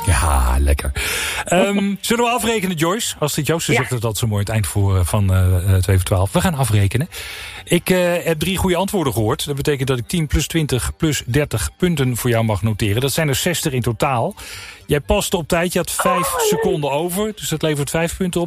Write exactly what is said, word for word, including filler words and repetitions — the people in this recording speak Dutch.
Ja, lekker. Um, zullen we afrekenen, Joyce? Als dit Joost Ja. zegt dat dat zo mooi het eind voor, van uh, twee voor twaalf. We gaan afrekenen. Ik uh, heb drie goede antwoorden gehoord. Dat betekent dat ik tien plus twintig plus dertig punten voor jou mag noteren. Dat zijn er zestig in totaal. Jij paste op tijd. Je had vijf seconden over. Dus dat levert vijf punten op.